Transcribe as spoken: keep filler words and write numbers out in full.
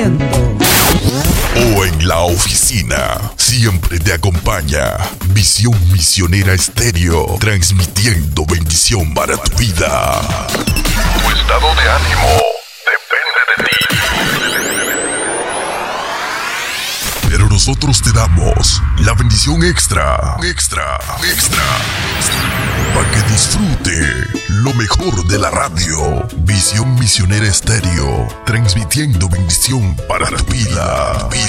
viento. O en la oficina, siempre te acompaña Visión Misionera Estéreo, transmitiendo bendición para tu vida. Tu estado de ánimo depende de ti. Pero nosotros te damos la bendición extra, extra, extra, para que disfrute lo mejor de la radio. Visión Misionera Estéreo, transmitiendo bendición para tu vida.